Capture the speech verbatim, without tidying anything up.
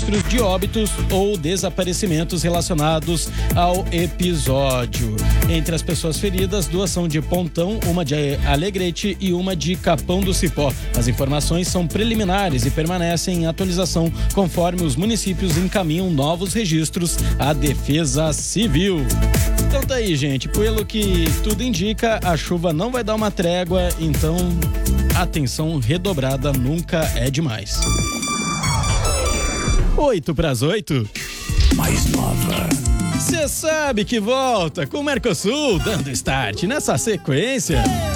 registros de óbitos ou desaparecimentos relacionados ao episódio. Entre as pessoas feridas, duas são de Pontão, uma de Alegrete e uma de Capão do Cipó. As informações são preliminares e permanecem em atualização conforme os municípios encaminham novos registros à Defesa Civil. Então tá aí, gente. Pelo que tudo indica, a chuva não vai dar uma trégua, então atenção redobrada nunca é demais. Oito pras oito. Mais nova. Cê sabe que volta com o Mercosul dando start nessa sequência.